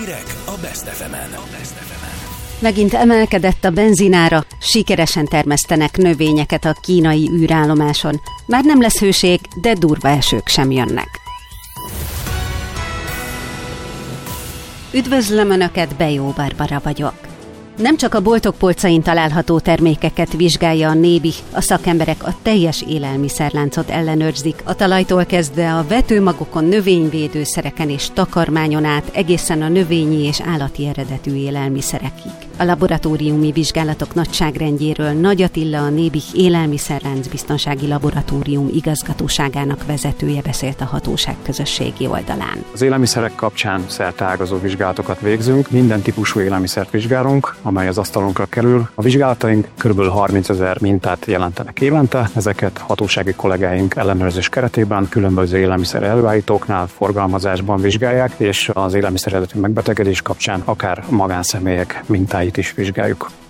Hírek a Best FM-en. Megint emelkedett a benzinára, sikeresen termesztenek növényeket a kínai űrállomáson. Már nem lesz hőség, de durva esők sem jönnek. Üdvözlöm Önöket, Bejó Barbara vagyok. Nem csak a boltok polcain található termékeket vizsgálja a NÉBI, a szakemberek a teljes élelmiszerláncot ellenőrzik, a talajtól kezdve a vetőmagokon, növényvédőszereken és takarmányon át egészen a növényi és állati eredetű élelmiszerekig. A laboratóriumi vizsgálatok nagyságrendjéről Nagy Attila, a NÉBI élelmiszerlánc biztonsági laboratórium igazgatóságának vezetője beszélt a hatóság közösségi oldalán. Az élelmiszerek kapcsán szerteágazó vizsgálatokat végzünk, minden típusú élelmiszert vizsgálunk, amely az asztalunkra kerül. A vizsgálataink kb. 30 000 mintát jelentenek évente, ezeket hatósági kollégáink ellenőrzés keretében különböző élelmiszer előállítóknál, forgalmazásban vizsgálják, és az élelmiszer eredetű megbetegedés kapcsán akár magánszemélyek mintáit is vizsgáljuk.